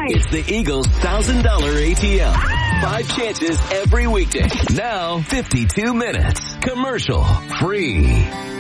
It's the Eagles $1,000 ATM. 5 chances every weekday. Now 52 minutes. Commercial free.